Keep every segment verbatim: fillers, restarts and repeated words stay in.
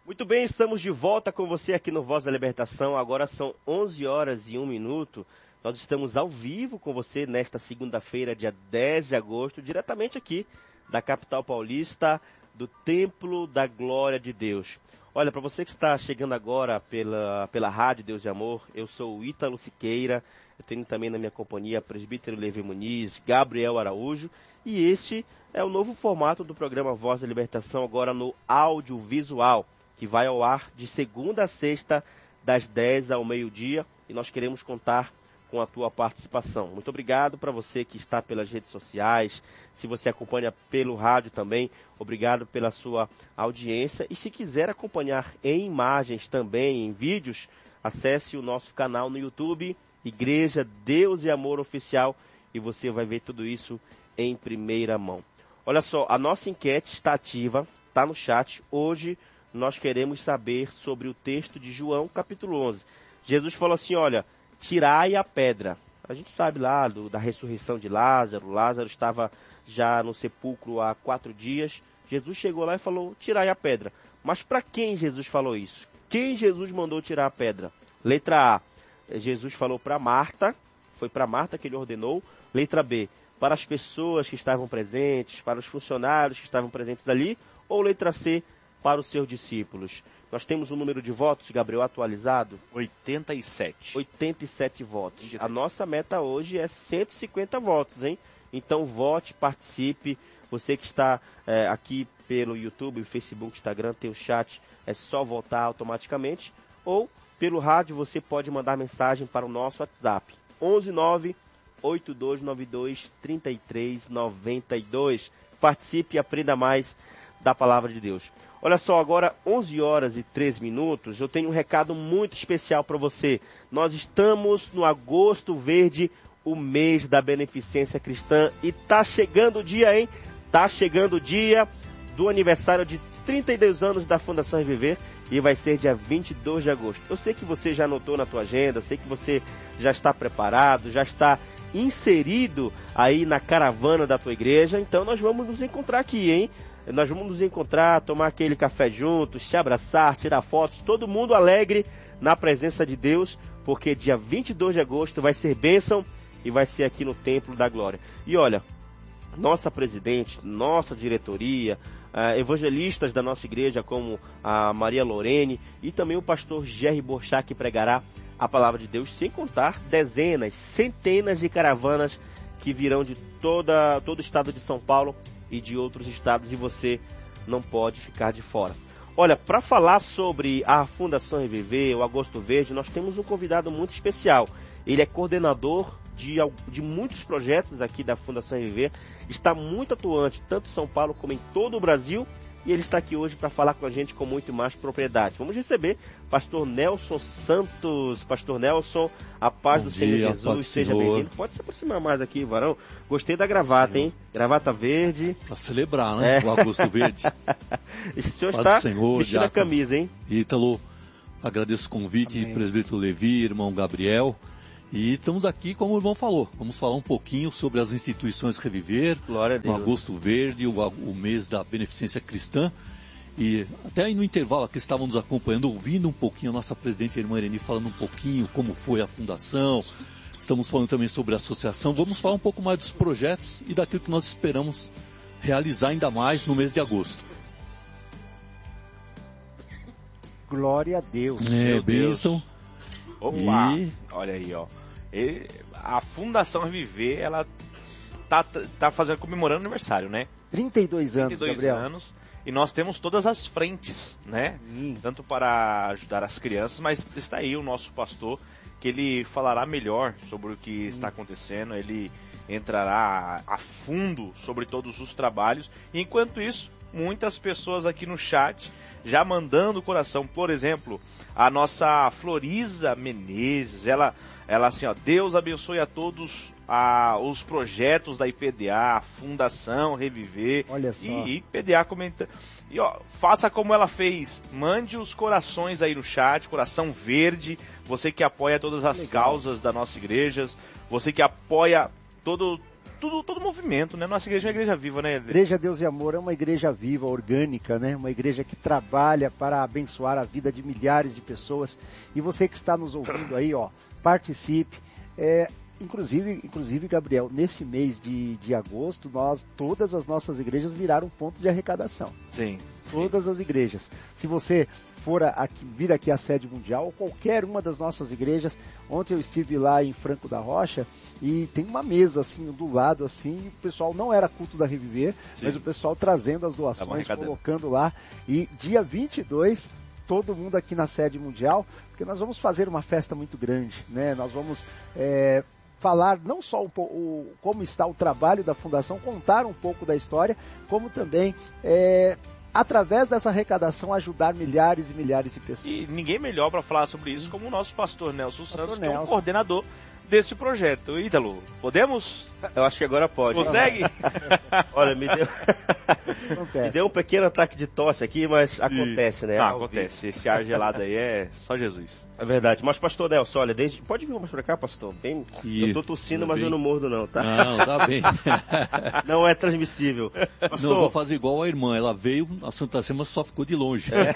Muito bem, estamos de volta com você aqui no Voz da Libertação. Agora são onze horas e um minuto. Nós estamos ao vivo com você nesta segunda-feira, dia dez de agosto, diretamente aqui da capital paulista, do Templo da Glória de Deus. Olha, para você que está chegando agora pela, pela Rádio Deus de Amor, eu sou o Ítalo Siqueira, eu tenho também na minha companhia presbítero Levi Muniz, Gabriel Araújo, e este é o novo formato do programa Voz da Libertação, agora no audiovisual, que vai ao ar de segunda a sexta, das dez ao meio-dia, e nós queremos contar com a tua participação. Muito obrigado para você que está pelas redes sociais, se você acompanha pelo rádio também, obrigado pela sua audiência. E se quiser acompanhar em imagens também, em vídeos, acesse o nosso canal no YouTube, Igreja Deus e Amor Oficial, e você vai ver tudo isso em primeira mão. Olha só, a nossa enquete está ativa, está no chat. Hoje nós queremos saber sobre o texto de João, capítulo onze. Jesus falou assim, olha, tirai a pedra. A gente sabe lá do, da ressurreição de Lázaro. Lázaro estava já no sepulcro há quatro dias. Jesus chegou lá e falou, tirai a pedra. Mas para quem Jesus falou isso? Quem Jesus mandou tirar a pedra? Letra A, Jesus falou para Marta, foi para Marta que ele ordenou. Letra B, para as pessoas que estavam presentes, para os funcionários que estavam presentes ali. Ou letra C, para os seus discípulos. Nós temos um número de votos, Gabriel, atualizado? oitenta e sete. oitenta e sete votos. oitenta e sete. A nossa meta hoje é cento e cinquenta votos, hein? Então vote, participe. Você que está é, aqui pelo YouTube, Facebook, Instagram, tem o chat, é só votar automaticamente. Ou pelo rádio você pode mandar mensagem para o nosso WhatsApp. onze nove oito dois nove dois três três nove dois. Participe e aprenda mais da Palavra de Deus. Olha só, agora onze horas e três minutos, eu tenho um recado muito especial para você. Nós estamos no Agosto Verde, o mês da beneficência cristã, e tá chegando o dia, hein? Tá chegando o dia do aniversário de trinta e dois anos da Fundação Reviver, e vai ser dia vinte e dois de agosto. Eu sei que você já anotou na tua agenda, sei que você já está preparado, já está inserido aí na caravana da tua igreja, então nós vamos nos encontrar aqui, hein? Nós vamos nos encontrar, tomar aquele café juntos, se abraçar, tirar fotos, todo mundo alegre na presença de Deus, porque dia vinte e dois de agosto vai ser bênção e vai ser aqui no Templo da Glória. E olha, nossa presidente, nossa diretoria, uh, evangelistas da nossa igreja, como a Maria Lorene e também o pastor Jerry Borchá, que pregará a palavra de Deus, sem contar dezenas, centenas de caravanas que virão de toda, todo o estado de São Paulo e de outros estados, e você não pode ficar de fora. Olha, para falar sobre a Fundação Reviver, o Agosto Verde, nós temos um convidado muito especial. Ele é coordenador de, de muitos projetos aqui da Fundação Reviver, está muito atuante, tanto em São Paulo como em todo o Brasil, e ele está aqui hoje para falar com a gente com muito mais propriedade. Vamos receber pastor Nelson Santos. Pastor Nelson, a paz Bom do Senhor dia, Jesus, seja bem-vindo. Pode se aproximar mais aqui, varão. Gostei da gravata, Senhor. Hein? Gravata verde. Para celebrar, né? É. O Agosto Verde. O senhor paz está Senhor, vestindo a camisa, hein? Ítalo, agradeço o convite, Amém. Presbítero Levi, irmão Gabriel. E estamos aqui, como o irmão falou, vamos falar um pouquinho sobre as instituições Reviver, Glória a Deus. O Agosto Verde, o, o mês da beneficência cristã. E até aí no intervalo aqui estavam nos acompanhando, ouvindo um pouquinho a nossa presidente, a irmã Irene, falando um pouquinho como foi a fundação. Estamos falando também sobre a associação. Vamos falar um pouco mais dos projetos e daquilo que nós esperamos realizar ainda mais no mês de agosto. Glória a Deus. É, bênção. Opa, e... olha aí, ó. E a Fundação Reviver, ela tá, tá fazendo, comemorando aniversário, né? trinta e dois anos, trinta e dois Gabriel. anos. E nós temos todas as frentes, né? Sim. Tanto para ajudar as crianças, mas está aí o nosso pastor, que ele falará melhor sobre o que Sim. está acontecendo. Ele entrará a fundo sobre todos os trabalhos. E enquanto isso, muitas pessoas aqui no chat já mandando o coração. Por exemplo, a nossa Florisa Menezes, ela, ela assim, ó, Deus abençoe a todos a, os projetos da I P D A, a Fundação Reviver. Olha só. E, e I P D A comenta. E ó, faça como ela fez, mande os corações aí no chat, coração verde, você que apoia todas as Legal. causas da nossa igreja, você que apoia todo tudo, todo movimento, né? Nossa igreja é uma igreja viva, né? Igreja Deus e Amor é uma igreja viva, orgânica, né? Uma igreja que trabalha para abençoar a vida de milhares de pessoas. E você que está nos ouvindo aí, ó, participe. É, inclusive, inclusive, Gabriel, nesse mês de, de agosto, nós, todas as nossas igrejas viraram ponto de arrecadação. Sim. Todas sim. as igrejas. Se você for aqui, vir aqui à sede mundial, ou qualquer uma das nossas igrejas, ontem eu estive lá em Franco da Rocha, e tem uma mesa assim, do lado assim, e o pessoal não era culto da Reviver, sim. mas o pessoal trazendo as doações, colocando lá, e dia vinte e dois, todo mundo aqui na sede mundial, porque nós vamos fazer uma festa muito grande, né? Nós vamos é, falar não só um pouco, o, como está o trabalho da Fundação, contar um pouco da história, como também é, através dessa arrecadação, ajudar milhares e milhares de pessoas. E ninguém melhor para falar sobre isso como o nosso pastor Nelson pastor Santos, Nelson. que é o coordenador desse projeto. Ítalo, podemos? Eu acho que agora pode. Consegue? Olha, me deu... me deu um pequeno ataque de tosse aqui, mas acontece, né? Ah, acontece. Esse ar gelado aí é só Jesus. É verdade. Mas, pastor Nelson, olha, desde... pode vir mais pra cá, pastor? Bem... E... Eu tô tossindo, mas bem. Eu não mordo não, tá? Não, tá bem. Não é transmissível. Pastor... Não, eu vou fazer igual a irmã. Ela veio, a Santa Sema só ficou de longe. É.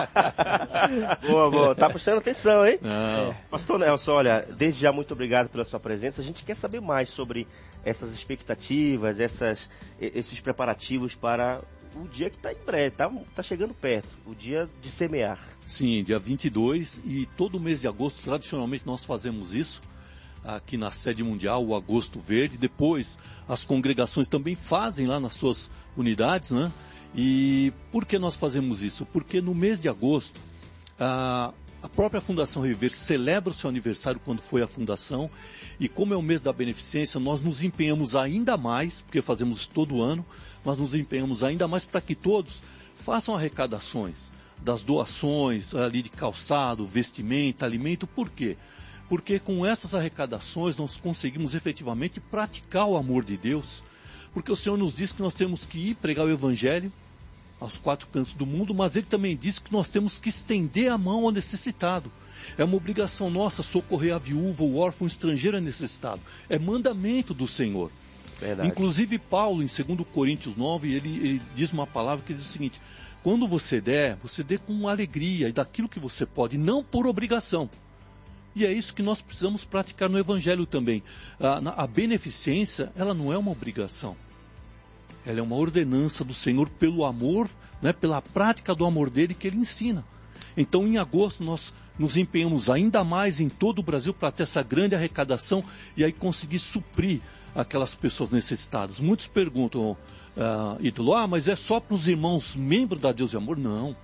Boa, boa. Tá prestando atenção, hein? Não. É. Pastor Nelson, olha, desde já muito obrigado pela sua presença. A gente quer saber mais sobre essas expectativas, essas, esses preparativos para o dia que está em breve, está tá chegando perto, o dia de semear. Sim, dia vinte e dois, e todo mês de agosto, tradicionalmente nós fazemos isso, aqui na sede mundial, o Agosto Verde. Depois as congregações também fazem lá nas suas unidades, né? E por que nós fazemos isso? Porque no mês de agosto, a, a própria Fundação Reviver celebra o seu aniversário quando foi a fundação, e como é o mês da beneficência, nós nos empenhamos ainda mais, porque fazemos isso todo ano, nós nos empenhamos ainda mais para que todos façam arrecadações das doações ali de calçado, vestimenta, alimento. Por quê? Porque com essas arrecadações nós conseguimos efetivamente praticar o amor de Deus, porque o Senhor nos diz que nós temos que ir pregar o Evangelho aos quatro cantos do mundo, mas Ele também diz que nós temos que estender a mão ao necessitado. É uma obrigação nossa socorrer a viúva, o órfão, o estrangeiro necessitado. É mandamento do Senhor. Verdade. Inclusive Paulo, em dois Coríntios nove, ele, ele diz uma palavra que diz o seguinte: quando você der, você dê com alegria e daquilo que você pode, não por obrigação. E é isso que nós precisamos praticar no Evangelho também. A, a beneficência, ela não é uma obrigação. Ela é uma ordenança do Senhor pelo amor, né, pela prática do amor dele que ele ensina. Então, em agosto, nós nos empenhamos ainda mais em todo o Brasil para ter essa grande arrecadação e aí conseguir suprir aquelas pessoas necessitadas. Muitos perguntam, uh, Ítalo, ah, mas é só para os irmãos membros da Deus e Amor? Não.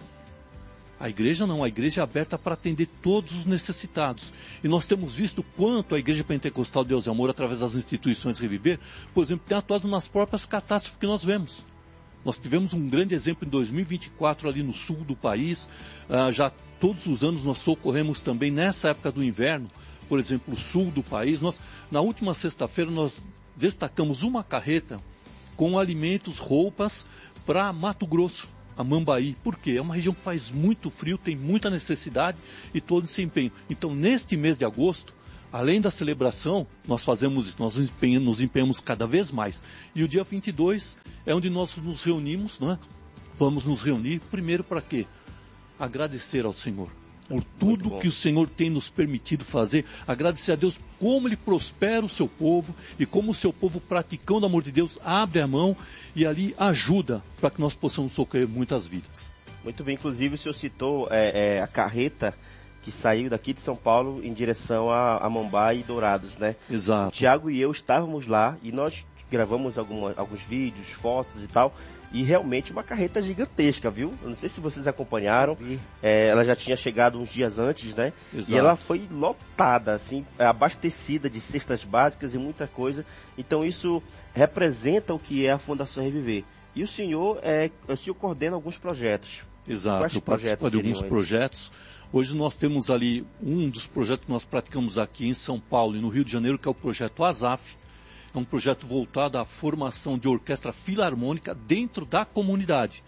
A igreja não, a igreja é aberta para atender todos os necessitados. E nós temos visto quanto a Igreja Pentecostal Deus e Amor, através das instituições Reviver, por exemplo, tem atuado nas próprias catástrofes que nós vemos. Nós tivemos um grande exemplo em dois mil e vinte e quatro ali no sul do país. Uh, já todos os anos nós socorremos também nessa época do inverno, por exemplo, o sul do país. Nós, na última sexta-feira nós destacamos uma carreta com alimentos, roupas para Mato Grosso, a Mambaí. Por quê? É uma região que faz muito frio, tem muita necessidade e todo esse empenho. Então, neste mês de agosto, além da celebração, nós fazemos isso, nós nos empenhamos, nos empenhamos cada vez mais. E o dia vinte e dois é onde nós nos reunimos, né? Vamos nos reunir, primeiro para quê? Agradecer ao Senhor por tudo que o Senhor tem nos permitido fazer, agradecer a Deus como Ele prospera o seu povo e como o seu povo, praticando o amor de Deus, abre a mão e ali ajuda para que nós possamos socorrer muitas vidas. Muito bem, inclusive o senhor citou é, é, a carreta que saiu daqui de São Paulo em direção a, a Mombai e Dourados, né? Exato. O Tiago e eu estávamos lá e nós gravamos alguma, alguns vídeos, fotos e tal, e realmente uma carreta gigantesca, viu? Eu não sei se vocês acompanharam, é, ela já tinha chegado uns dias antes, né? Exato. E ela foi lotada, assim, abastecida de cestas básicas e muita coisa. Então isso representa o que é a Fundação Reviver. E o senhor, é, o senhor coordena alguns projetos. Exato, Quais eu participo de alguns projetos. Hoje nós temos ali um dos projetos que nós praticamos aqui em São Paulo e no Rio de Janeiro, que é o projeto ASAF. É um projeto voltado à formação de orquestra filarmônica dentro da comunidade.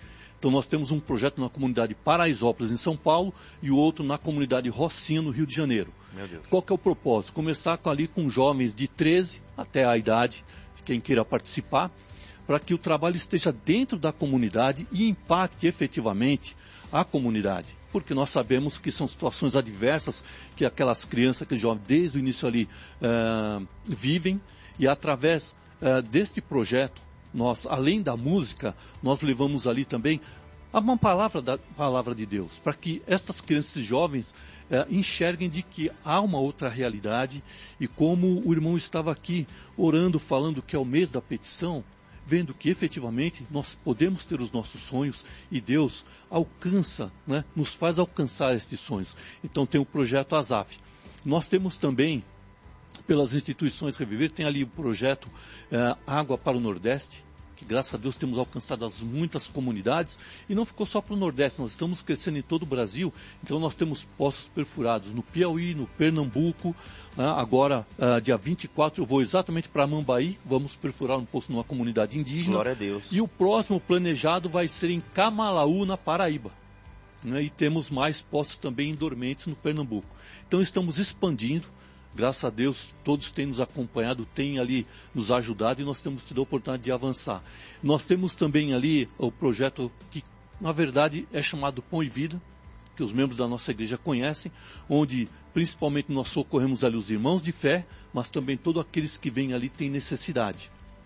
Então nós temos um projeto na comunidade Paraisópolis, em São Paulo, e o outro na comunidade Rocinha, no Rio de Janeiro. Meu Deus. Qual que é o propósito? Começar com, ali com jovens de treze até a idade, quem queira participar, para que o trabalho esteja dentro da comunidade e impacte efetivamente a comunidade. Porque nós sabemos que são situações adversas que aquelas crianças, aqueles jovens, desde o início ali, uh, vivem, e através uh, deste projeto, nós, além da música, nós levamos ali também uma palavra da palavra de Deus, para que estas crianças e jovens eh, enxerguem de que há uma outra realidade, e como o irmão estava aqui orando, falando que é o mês da petição, vendo que efetivamente nós podemos ter os nossos sonhos e Deus alcança, né, nos faz alcançar estes sonhos. Então tem o projeto ASAF. Nós temos também, pelas instituições Reviver, tem ali o projeto eh, Água para o Nordeste, que graças a Deus temos alcançado as muitas comunidades, e não ficou só para o Nordeste, nós estamos crescendo em todo o Brasil. Então nós temos poços perfurados no Piauí, no Pernambuco, né? Agora, uh, dia vinte e quatro, eu vou exatamente para Mambaí, vamos perfurar um poço numa comunidade indígena. Glória a Deus. E o próximo planejado vai ser em Camalaú, na Paraíba. Né? E temos mais poços também em dormentes no Pernambuco. Então estamos expandindo. Graças a Deus, todos têm nos acompanhado, têm ali nos ajudado, e nós temos tido a oportunidade de avançar. Nós temos também ali o projeto que, na verdade, é chamado Pão e Vida, que os membros da nossa igreja conhecem, onde principalmente nós socorremos ali os irmãos de fé, mas também todos aqueles que vêm ali têm necessidade.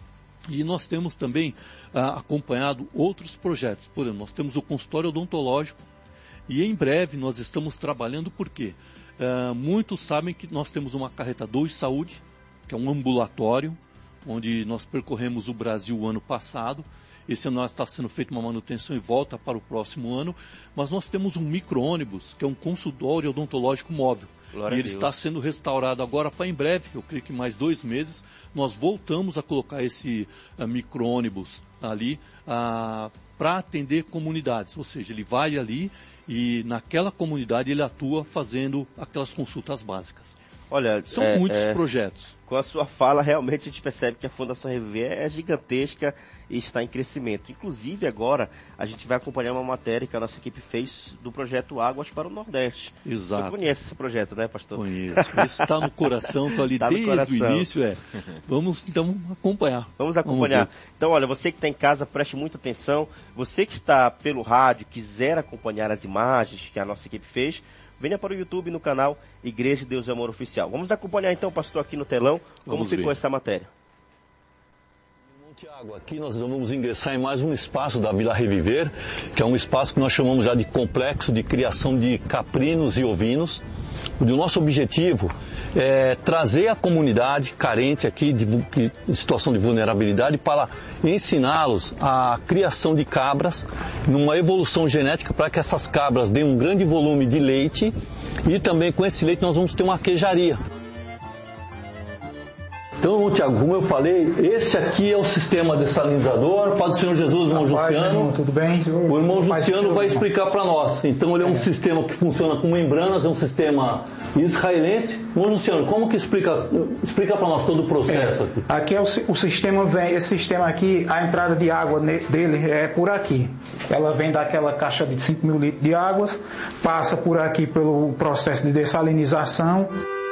E nós temos também ah, acompanhado outros projetos. Por exemplo, nós temos o consultório odontológico, e em breve nós estamos trabalhando, por quê? Uh, muitos sabem que nós temos uma carreta dois Saúde, que é um ambulatório, onde nós percorremos o Brasil o ano passado. Esse ano está sendo feita uma manutenção e volta para o próximo ano. Mas nós temos um micro-ônibus, que é um consultório odontológico móvel. Glória e ele está sendo restaurado agora para em breve, eu creio que mais dois meses, nós voltamos a colocar esse uh, micro-ônibus ali uh, para atender comunidades. Ou seja, ele vai ali e naquela comunidade ele atua fazendo aquelas consultas básicas. Olha, são é, muitos é, projetos. Com a sua fala, realmente a gente percebe que a Fundação Reviver é gigantesca e está em crescimento. Inclusive, agora, a gente vai acompanhar uma matéria que a nossa equipe fez do projeto Águas para o Nordeste. Exato. Você conhece esse projeto, né, pastor? Conheço. Isso está no coração, estou ali tá desde o início. É. Vamos, então, acompanhar. Vamos acompanhar. Vamos então, olha, você que está em casa, preste muita atenção. Você que está pelo rádio, quiser acompanhar as imagens que a nossa equipe fez, venha para o YouTube no canal Igreja de Deus e Amor Oficial. Vamos acompanhar então, pastor, aqui no telão, como Vamos ficou ver. essa matéria. Tiago, aqui nós vamos ingressar em mais um espaço da Vila Reviver, que é um espaço que nós chamamos já de complexo de criação de caprinos e ovinos. O nosso objetivo é trazer a comunidade carente aqui, de, de, de situação de vulnerabilidade, para ensiná-los a criação de cabras, numa evolução genética para que essas cabras deem um grande volume de leite, e também com esse leite nós vamos ter uma queijaria. Então, Tiago, como eu falei, esse aqui é o sistema dessalinizador. Paz do Senhor Jesus, irmão Rapaz, Luciano. Irmão, tudo bem? O irmão Luciano vai irmão. explicar para nós. Então, ele é um É. sistema que funciona com membranas, é um sistema israelense. Irmão Luciano, como que explica, explica para nós todo o processo É. aqui? Aqui é o, o sistema, vem, esse sistema aqui, a entrada de água ne, dele é por aqui. Ela vem daquela caixa de cinco mil litros de águas, passa por aqui pelo processo de dessalinização.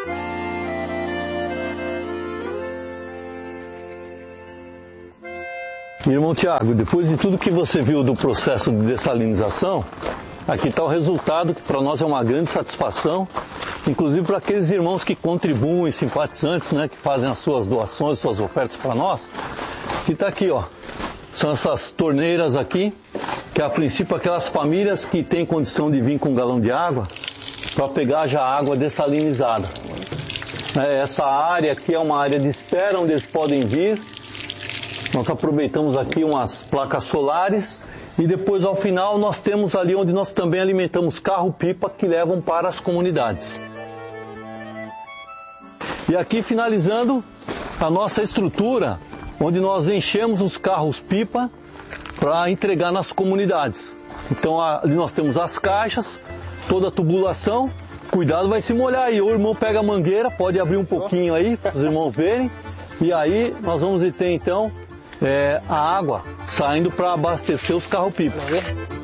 Irmão Tiago, depois de tudo que você viu do processo de dessalinização, aqui está o resultado, que para nós é uma grande satisfação, inclusive para aqueles irmãos que contribuem, simpatizantes, né, que fazem as suas doações, suas ofertas para nós. Que está aqui, ó. São essas torneiras aqui, que a princípio aquelas famílias que têm condição de vir com um galão de água para pegar já a água dessalinizada. É, essa área aqui é uma área de espera onde eles podem vir. Nós aproveitamos aqui umas placas solares e depois ao final nós temos ali onde nós também alimentamos carro-pipa que levam para as comunidades. E aqui finalizando a nossa estrutura, onde nós enchemos os carros-pipa para entregar nas comunidades. Então ali nós temos as caixas, toda a tubulação, cuidado, vai se molhar aí. O irmão pega a mangueira, pode abrir um pouquinho aí para os irmãos verem. E aí nós vamos ter então É, a água saindo para abastecer os carros-pipa.